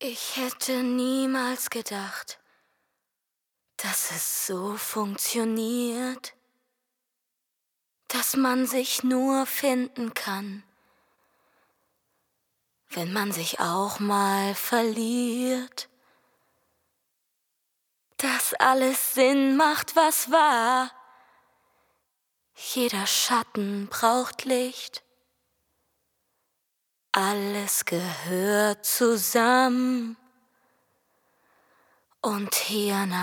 Ich hätte niemals gedacht, dass es so funktioniert, dass man sich nur finden kann, wenn man sich auch mal verliert, dass alles Sinn macht, was war. Jeder Schatten braucht Licht, alles gehört zusammen und hiernach